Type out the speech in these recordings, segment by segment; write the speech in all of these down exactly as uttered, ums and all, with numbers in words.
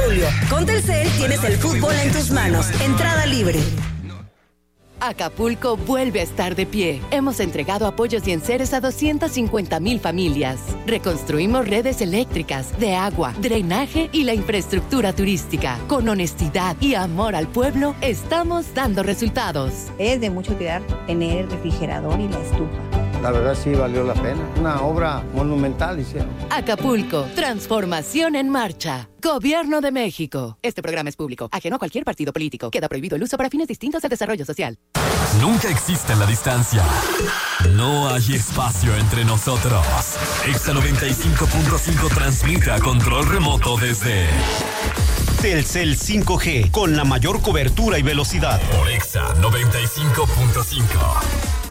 julio. Con Telcel tienes el fútbol en tus manos. Entrada libre. Acapulco vuelve a estar de pie. Hemos entregado apoyos y enseres a doscientas cincuenta mil familias. Reconstruimos redes eléctricas, de agua, drenaje y la infraestructura turística. Con honestidad y amor al pueblo, estamos dando resultados. Es de mucho cuidar tener el refrigerador y la estufa. La verdad sí valió la pena. Una obra monumental hicieron. Acapulco, transformación en marcha. Gobierno de México. Este programa es público, ajeno a cualquier partido político. Queda prohibido el uso para fines distintos al desarrollo social. Nunca existe la distancia. No hay espacio entre nosotros. Exa noventa y cinco punto cinco transmite a control remoto desde Telcel cinco G, con la mayor cobertura y velocidad. Por Exa noventa y cinco punto cinco.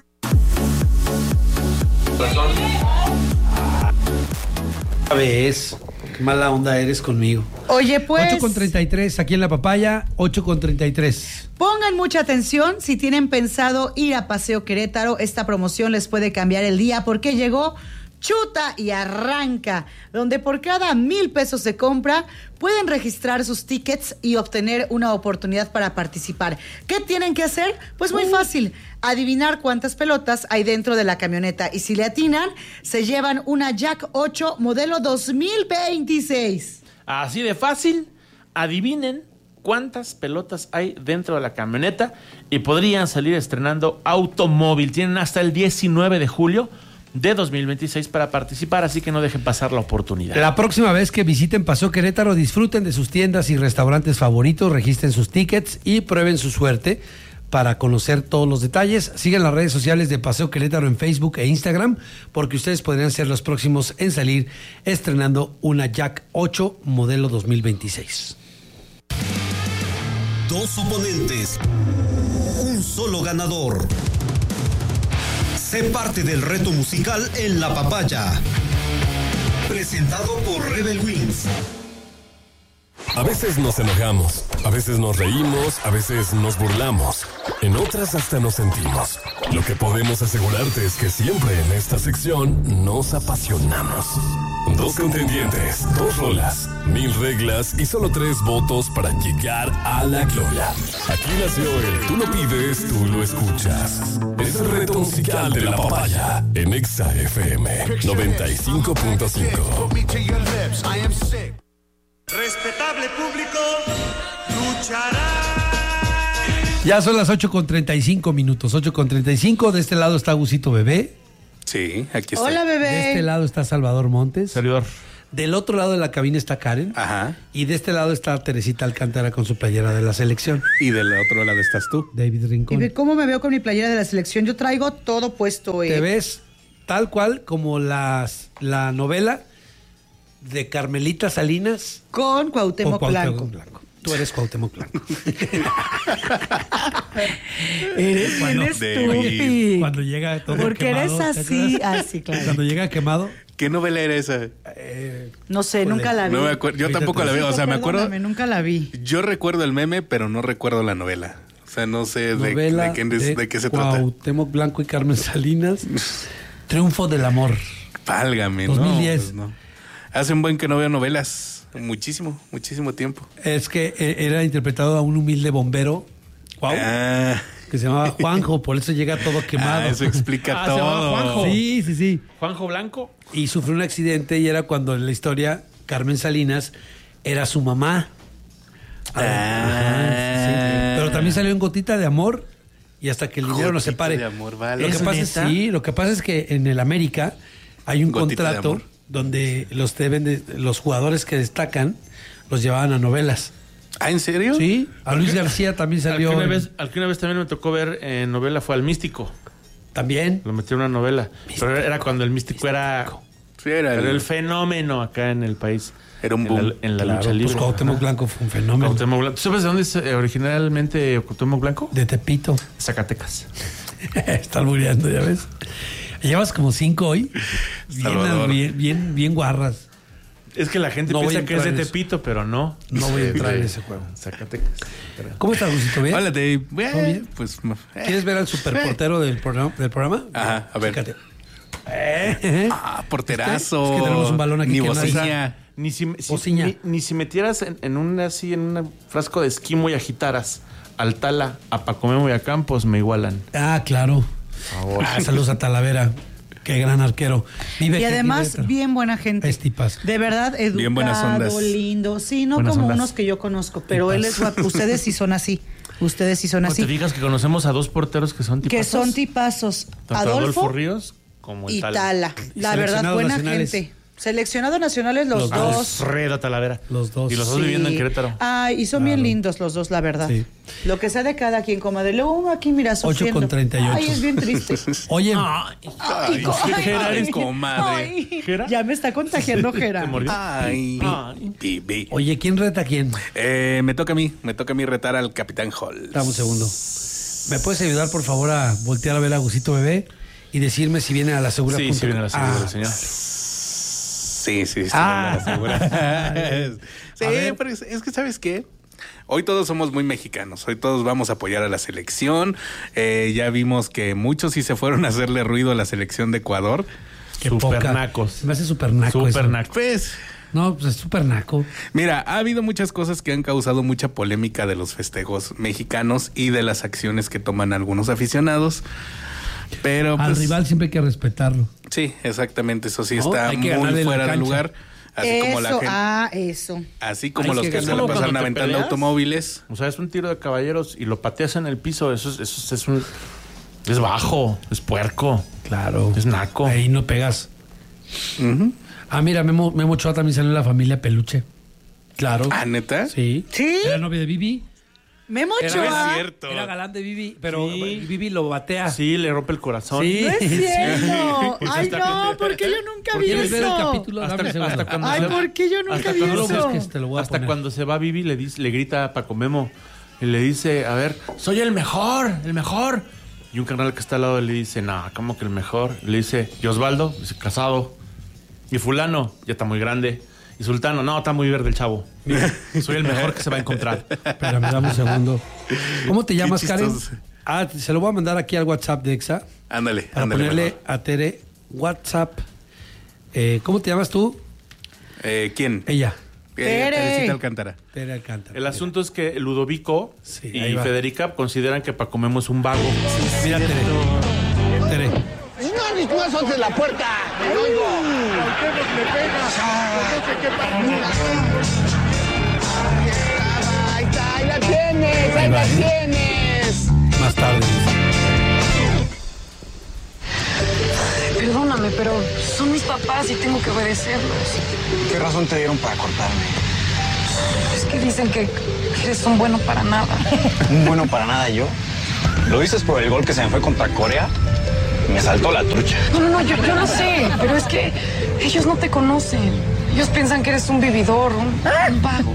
¿Ves? Qué mala onda eres conmigo. Oye, pues... ocho con treinta y tres, aquí en La Papaya, ocho con treinta y tres. Pongan mucha atención, si tienen pensado ir a Paseo Querétaro, esta promoción les puede cambiar el día porque llegó Chuta y Arranca, donde por cada mil pesos de compra pueden registrar sus tickets y obtener una oportunidad para participar. ¿Qué tienen que hacer? Pues muy fácil, adivinar cuántas pelotas hay dentro de la camioneta y si le atinan, se llevan una Jack ocho modelo dos mil veintiséis. Así de fácil, adivinen cuántas pelotas hay dentro de la camioneta y podrían salir estrenando automóvil. Tienen hasta el diecinueve de julio de dos mil veintiséis para participar, así que no dejen pasar la oportunidad. La próxima vez que visiten Paseo Querétaro, disfruten de sus tiendas y restaurantes favoritos, registren sus tickets y prueben su suerte. Para conocer todos los detalles, sigan las redes sociales de Paseo Querétaro en Facebook e Instagram, porque ustedes podrían ser los próximos en salir estrenando una Jack ocho modelo dos mil veintiséis. Dos oponentes, un solo ganador. Sé parte del reto musical en La Papaya. Presentado por Rebel Wings. A veces nos enojamos, a veces nos reímos, a veces nos burlamos. En otras hasta nos sentimos. Lo que podemos asegurarte es que siempre en esta sección nos apasionamos. Dos contendientes, dos rolas, mil reglas y solo tres votos para llegar a la gloria. Aquí nació el Tú lo pides, tú lo escuchas. Es el reto musical de La Papaya en Exa F M noventa y cinco punto cinco. Respetable público, luchará. Ya son las ocho con treinta y cinco minutos, ocho con treinta y cinco. De este lado está Gusito Bebé. Sí, aquí está. Hola, bebé. De este lado está Salvador Montes. Servidor. Del otro lado de la cabina está Karen. Ajá. Y de este lado está Teresita Alcántara con su playera de la selección. Y del otro lado estás tú. David ¿Y Rincón. ve cómo me veo con mi playera de la selección? Yo traigo todo puesto. Eh. Te ves tal cual como las, la novela de Carmelita Salinas Con Cuauhtémoc, con Cuauhtémoc Blanco. Blanco. Tú eres Cuauhtémoc Blanco. Eres Cuando- bien estúpido. Cuando llega todo Porque quemado, eres ¿te así. acuerdas? Ah, sí, claro. Cuando llega quemado. ¿Qué novela era esa? Eh, No sé, nunca la vi. No me acuerdo. Yo tampoco la veo. O sea, me acuerdo. Perdóname, nunca la vi. Yo recuerdo el meme, pero no recuerdo la novela. O sea, no sé de, novela de, qué, de, de qué se trata. Cuauhtémoc Blanco y Carmen Salinas. Triunfo del amor. Válgame, dos mil diez. ¿no? Pues no. Hace un buen que no veo novelas. Muchísimo, muchísimo tiempo. Es que eh, era interpretado a un humilde bombero. Cuau, Ah. que se llamaba Juanjo, por eso llega todo quemado. Ah, eso explica Ah, se llamaba todo. Juanjo. Sí, sí, sí. Juanjo Blanco. Y sufrió un accidente y era cuando en la historia Carmen Salinas era su mamá. Ah. Ajá, sí, sí. Pero también salió en Gotita de Amor y hasta que el dinero nos Gotita separe. de Amor, vale. Lo que ¿Es pasa es, neta? sí, lo que pasa es que en el América hay un Gotita de contrato Amor. donde los deben de- los jugadores que destacan los llevaban a novelas. ¿Ah, en serio? Sí, a Luis García también salió. Al que una en- vez, al que una vez también me tocó ver en novela fue al Místico. También. Lo metieron en una novela. Pero era cuando el Místico, era, Sí, era era el, el fenómeno acá en el país. Era un En la, boom. en la Claro, lucha libre. pues Cuauhtémoc Ajá. Blanco fue un fenómeno. Cuauhtémoc Blanco. ¿Tú sabes de dónde es eh, originalmente Cuauhtémoc Blanco? De Tepito. Zacatecas. Está albureando, ya ves. Llevas como cinco hoy. Bien, Salvador. bien, bien, bien guarras. Es que la gente No voy piensa a que es de entrar en eso. Tepito, pero no. No voy a Sí, entrar en de ese juego. Zacatecas. ¿Cómo estás, Lucito? ¿Bien? Hola, Dave. ¿Todo bien? Pues, eh. ¿Quieres ver al superportero del programa? Del programa? Ajá, a ver. Chécate. Eh. Ah, porterazo. Es que tenemos un balón aquí Ni que nadie- bocina. Ni si, si- Bociña. ni, ni si metieras en, en un así en un frasco de esquimo y agitaras al Tala, a Paco Memo y a Campos, me igualan. Ah, claro. Ah, saludos a Talavera. Qué gran arquero. Vive, Y además, vive- bien buena gente. Es tipazo. De verdad, educado, Bien buenas ondas. lindo. Sí, no Buenas como ondas. unos que yo conozco, pero él es guapo. Ustedes sí son así. Ustedes sí son No así. te digas que conocemos a dos porteros que son tipazos. Que son tipazos. Tanto Adolfo, Adolfo Ríos como el y Tala. Tala. La verdad, Seleccionados buena nacionales. gente. Seleccionados nacionales los, Los dos. Alfredo Talavera. Los dos. Y los dos Sí. viviendo en Querétaro. Ay, y son bien lindos los dos, la verdad. Sí. Lo que sea de cada quien, comadre. Luego uno aquí, mira, ocho sufriendo. con treinta y ocho. Ay, es bien triste. Oye, Ay, co- Ay, ay, Gerard, ay, comadre. ay, ¿Gerard? ya me está contagiando, ¿Te Gerard. mordió? Ay, Ay. Bibi. oye, ¿quién reta a quién? Eh, me toca a mí, me toca a mí retar al Capitán Hall. Dame un segundo. ¿Me puedes ayudar, por favor, a voltear a ver a Gusito Bebé y decirme si viene a la segura? Sí, punto sí viene a la segura, Ah, señor. Sí, sí, sí. Ah. me la asegura. Sí, A ver. pero es, es que, ¿sabes qué? Hoy todos somos muy mexicanos, hoy todos vamos a apoyar a la selección. Eh, ya vimos que muchos sí se fueron a hacerle ruido a la selección de Ecuador. Qué Super poca. nacos. Se me hace super naco Super eso. naco. Pues, No, pues es super naco. mira, ha habido muchas cosas que han causado mucha polémica de los festejos mexicanos y de las acciones que toman algunos aficionados. Pero Al pues, rival siempre hay que respetarlo. sí, exactamente, eso sí No, está hay que muy ganarle la fuera de cancha. lugar. Así como la Eso, gente, ah, eso. así como Hay los que que se ganarle la la pasan cancha. aventando ¿Peleas? automóviles. O sea, es un tiro de caballeros y lo pateas en el piso. Eso es, eso es, es un. Es bajo, es puerco. Claro. Es naco. Ahí no pegas. Ujú. Ah, mira, Memo, Memo Ochoa también salió en la familia Peluche. Claro. Ah, ¿neta? Sí. ¿Sí? Era novio de Vivi. Memo Era, Ochoa. es cierto. era galán de Vivi, pero Sí. Vivi lo batea. Sí, le rompe el corazón. Sí. No es cierto. Pues Ay, hasta no, que- ¿por qué yo nunca vi ¿Quieres ver el eso? capítulo? Hasta, Dame un segundo. hasta cuando Ay, se- ¿por qué yo nunca hasta vi No lo eso? busques, te lo voy a Hasta poner. cuando se va Vivi le dice, le grita a Paco Memo y le dice, a ver, soy el mejor, el mejor. Y un carnal que está al lado le dice, no, ¿cómo que el mejor? Le dice, ¿y Osvaldo? Dice, casado. Y fulano, ya está muy grande. Y Sultano, no, está muy verde el chavo. Soy el mejor que se va a encontrar. Espérame, dame un segundo. ¿Cómo te llamas, Karen? chistoso. Ah, se lo voy a mandar aquí al WhatsApp de Exa Ándale, para ándale. ponerle mejor. a Tere WhatsApp. Eh, ¿Cómo te llamas tú? Eh, ¿Quién? Ella. Eh, Tere. Teresita Alcántara. Tere Alcántara. El asunto es que Ludovico Sí, y ahí va. Federica consideran que Paco Memo es un vago. Mira, Tere. Tere. ¡No, mis huesos de la puerta! ¡Me oigo! ¡Ahí está! ¡Ahí la tienes! ¡Ahí la tienes! Más tarde. Perdóname, pero son mis papás y tengo que obedecerlos. ¿Qué razón te dieron para cortarme? Es que dicen que eres un bueno para nada. ¿Un bueno para nada yo? ¿Lo dices por el gol que se me fue contra Corea? Me saltó la trucha. No, no, no, yo, yo lo sé, pero es que ellos no te conocen. Ellos piensan que eres un vividor, un, un vago.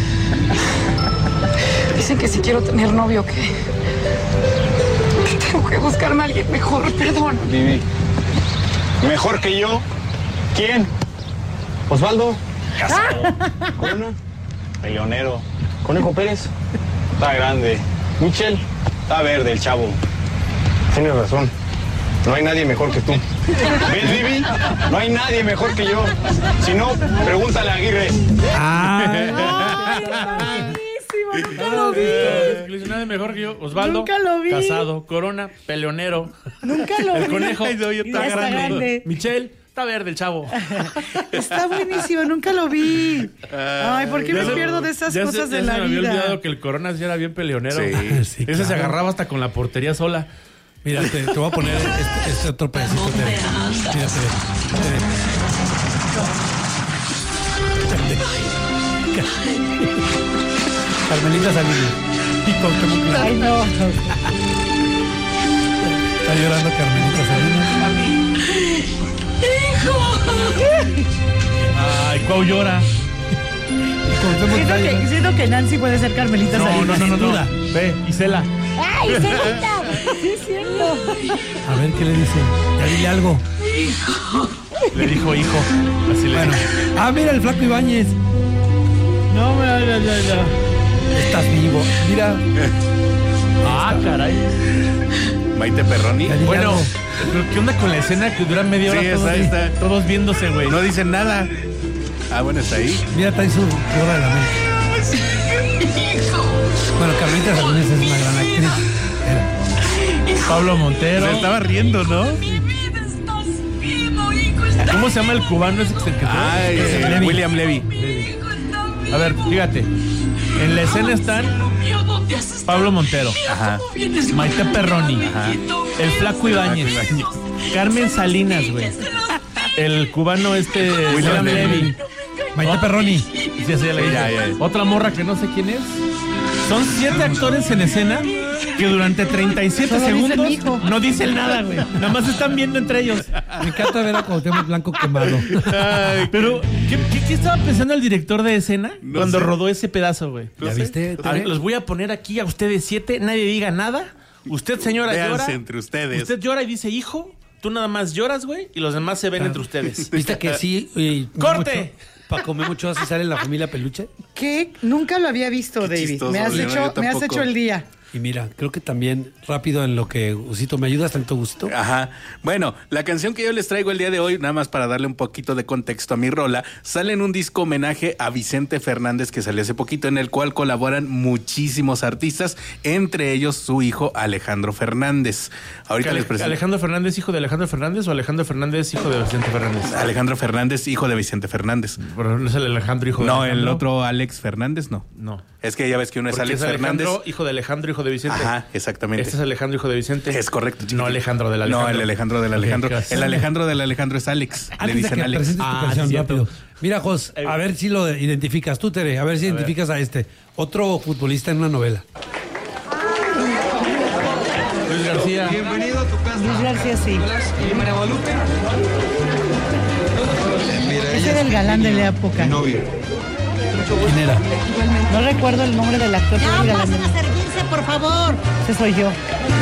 Dicen que si quiero tener novio, que, que tengo que buscarme a alguien mejor, perdón. Vivi. ¿Mejor que yo? ¿Quién? ¿Osvaldo? Casado. ¿Corona? Peleonero. ¿Conejo Pérez? Está grande. ¿Michel? Está verde el chavo. Tienes razón. No hay nadie mejor que tú. ¿Ves, Vivi? No hay nadie mejor que yo. Si no, pregúntale a Aguirre. Ay, buenísimo, nunca lo vi. Nada mejor que yo. Osvaldo, Nunca lo vi. casado, Corona, peleonero. Nunca lo vi. El conejo, Ya está está grande. grande. Michelle, está verde el chavo. Está buenísimo, nunca lo vi. Ay, ¿por qué me Ya se- pierdo de esas ya cosas se, de ya la se me había vida? olvidado que el Corona sí era bien peleonero. Sí, sí, Ese se claro. agarraba hasta con la portería sola. Mira, te, te voy a poner este, este otro pedacito, Tere. Mira, Tere. Tere. Carmelita Salinas. Y Cuauhtémoc Blanco. Ay, no. Está llorando Carmelita Salinas. Ay, Cuau llora. Y Cuauhtémoc Siento Blanco. que, siento que Nancy puede ser Carmelita No, no, Salinas. no, no, sin duda. no. Ve, Isela. ¡Ay, Celita! Sí, es cierto. A ver qué le dice. Ya dile algo. Le dijo hijo. Así le Bueno. dijo. Ah, mira el flaco Ibáñez. No, no, no, no. Estás vivo. Mira. Ah, caray. Maite Perroni. Bueno, pero ¿qué onda con la escena que dura media hora? Sí, todos, está, está. todos viéndose, güey. No dicen nada. Ah, bueno, está ahí. Mira, trae su gorra de la América. Bueno, Carmelita Salinas es una gran actriz. Era. Pablo Montero. Se estaba riendo, ¿no? ¿Cómo se llama el cubano ese que se quedó? Ay, eh, Levy. William Levy. A ver, fíjate. En la escena están Pablo Montero, Ajá. Maite Perroni, Ajá. el Flaco Ibáñez, Carmen Salinas, güey. El cubano este William Levy. Maite Perroni. Sí, sí, ya le dije. Ya, ya, ya. Otra morra que no sé quién es. Son siete actores en escena que durante treinta y siete Solo dicen segundos hijo. no dicen nada, güey. Nada más están viendo entre ellos. Me encanta ver a Cuauhtémoc Blanco quemado. Ay, Pero, ¿qué, qué, qué estaba pensando el director de escena No cuando sé. rodó ese pedazo, güey? ¿Ya viste? A ver, los voy a poner aquí a ustedes siete, nadie diga nada. Usted, señora, véanse llora. entre ustedes. Usted llora y dice, hijo, tú nada más lloras, güey, y los demás se ven Claro. entre ustedes. ¿Viste que sí? Y ¡Corte! Paco Memo Ochoa sí sale en la familia Peluche. ¿Qué? Nunca lo había visto, Qué David. chistoso, Me has, yo no, hecho, yo me has tampoco. hecho el día. Y mira, creo que también rápido en lo que Usito me ayudas, tanto gusto. Ajá. Bueno, la canción que yo les traigo el día de hoy, nada más para darle un poquito de contexto a mi rola, sale en un disco homenaje a Vicente Fernández que salió hace poquito, en el cual colaboran muchísimos artistas, entre ellos su hijo Alejandro Fernández. Ahorita Ale- les presento. ¿Alejandro Fernández, hijo de Alejandro Fernández o Alejandro Fernández, hijo de Vicente Fernández? Alejandro Fernández, hijo de Vicente Fernández. Pero no es el Alejandro, hijo de No, Alejandro. el otro Alex Fernández, no. No. Es que ya ves que uno es Porque Alex es Alejandro, Fernández. hijo de Alejandro, hijo de Vicente. Ajá, exactamente. Este es Alejandro, hijo de Vicente. Es correcto. No chiquitito. Alejandro del Alejandro. No, el Alejandro del Alejandro. Ok, gracias. El Alejandro del Alejandro es Alex. Le Antes de dicen que Alex. presentes tu Ah, canción, sí, rápido. cierto. Mira, Jos, a ver si lo identificas. Tú, Tere, a ver si identificas a este. Otro futbolista en una novela. Luis García. Bienvenido a tu casa. Luis García, sí. ¿Y María Guadalupe? Mira, Ese era el galán de la época. novio. ¿Quién era? No recuerdo el nombre del actor. pero era el galán de- servirse, por favor. Ese soy yo.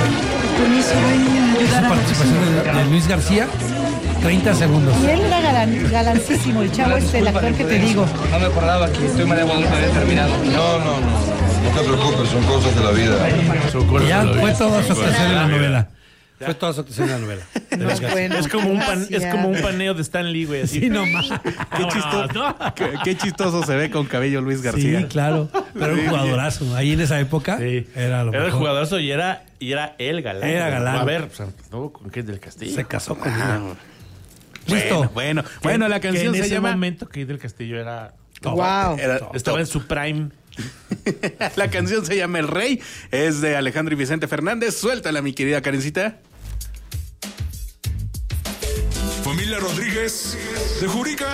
Esa participación de, de Luis García, treinta segundos. Y él era galán, galancísimo, el chavo este, el actor que te digo. No me acordaba que estoy María Guadalupe había terminado. No, no, no. No te preocupes, son cosas de la vida. Y ya fue toda su actuación en la novela. Fue toda su actuación en la novela. de No, Luis García. bueno, Es como un pan, es gracias. como un paneo de Stan Lee, güey. Así. Sí, no más. Qué chistoso, qué, qué chistoso se ve con cabello Luis García. Sí, claro. Pero un jugadorazo. Ahí en esa época Sí. era lo Era el mejor. jugadorazo y era, y era el galán. Era galán. A ver, pues, no, con Kate del Castillo. Se casó con Ah, ella. Listo. Bueno, bueno, Que- bueno, la que canción en se ese llama. momento Kate del Castillo era. Wow. Era- Estaba en su prime. La canción se llama El Rey, es de Alejandro y Vicente Fernández. Suéltala, mi querida Karencita. Familia Rodríguez de Jurica.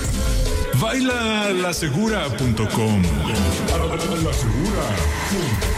Baila la segura punto com. La segura.